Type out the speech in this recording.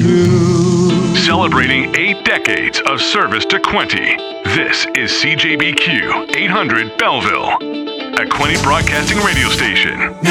true. Celebrating 8 decades of service to Quinte. This is CJBQ 800 Belleville, a Quinte broadcasting radio station.